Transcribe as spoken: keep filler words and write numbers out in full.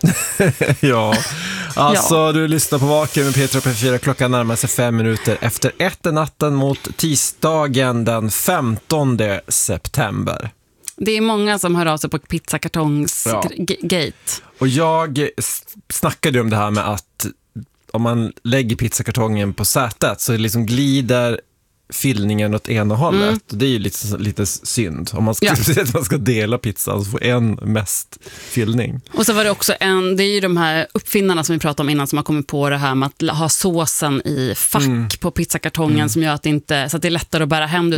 Ja, alltså Ja. du lyssnar på Vaken med Petra P fyra. Klockan närmar sig fem minuter efter ett natten mot tisdagen den femtonde september. Det är många som hör av sig på pizzakartongs-gate. Ja. Och jag snackade om det här med att om man lägger pizzakartongen på sätet så liksom glider fyllningen åt ena hållet. Mm. Och det är ju lite, lite synd. Om man ska, ja. man ska dela pizzan så får en mest fyllning. Och så var det också en, det är ju de här uppfinnarna som vi pratade om innan som har kommit på det här med att ha såsen i fack mm. på pizzakartongen mm. som gör att det inte, så att det är lättare att bära hem det